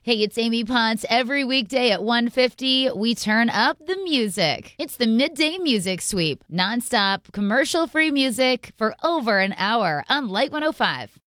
Hey, it's Amy Ponce. Every weekday at 1:50, we turn up the music. It's the Midday Music Sweep. Nonstop, commercial-free music for over an hour on Light 105.